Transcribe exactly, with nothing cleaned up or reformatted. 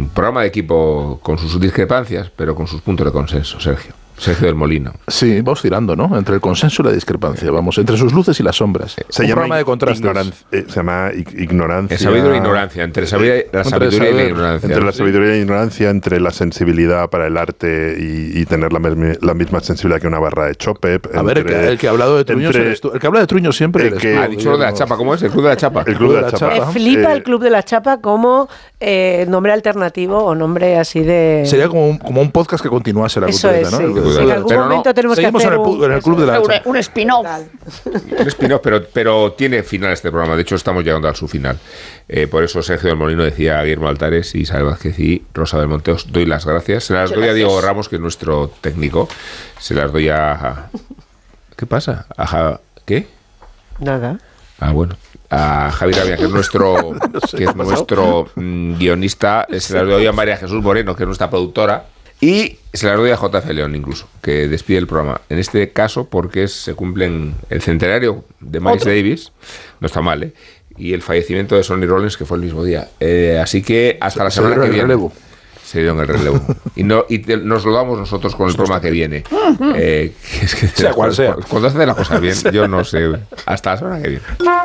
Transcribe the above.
un programa de equipo con sus discrepancias, pero con sus puntos de consenso, Sergio. Sergio del Molino. Sí, va oscilando, ¿no? Entre el consenso y la discrepancia, vamos, entre sus luces y las sombras. Se un llama programa de contrastes. Eh, se llama ignorancia. Es sabiduría e ignorancia, entre sabiduría, la entre sabiduría saber, y la ignorancia. Entre la sabiduría y la ignorancia, entre la sensibilidad para el arte y, y tener la, mes, la misma sensibilidad que una barra de chope. A entre, ver, el que, el que ha hablado de Truños eres tú. El que habla de Truños siempre eres tú. Ha dicho lo de la chapa, ¿cómo es? El Club de la Chapa. El Club de la Chapa. Me flipa Eh, el Club de la Chapa como eh, nombre alternativo o nombre así de... Sería como un, como un podcast que continuase la Eso cultureta, es, ¿no? sí. El- En el- algún Pero momento no, tenemos que seguimos hacer en el, pu- un, en el club de la un, Chapa. un spin-off. Un spin-off, pero, pero tiene final este programa. De hecho, estamos llegando a su final. Eh, por eso Sergio del Molino decía a Guillermo Altares, Isabel Vázquez y Rosa del Monte, os doy las gracias. Se las Muchas doy a gracias. Diego Ramos, que es nuestro técnico. Se las doy a... a- ¿Qué pasa? A Ja- ¿Qué? Nada. Ah, bueno. A Javier Avia, que es nuestro, No sé que qué ha es pasado. nuestro mm, guionista. Se las doy a María Jesús Moreno, que es nuestra productora. Y se las doy a J F León, incluso, que despide el programa. En este caso, porque es- se cumplen el centenario de Miles Otro. Davis. No está mal, ¿eh? Y el fallecimiento de Sonny Rollins, que fue el mismo día. Eh, así que hasta la Se semana dieron que el viene. relevo. Se dieron el relevo. Y, no, y te- nos lo damos nosotros con el programa que viene. Eh, que es que- Sea cual sea. Cuando hace las cosas bien, yo no sé. Hasta la semana que viene.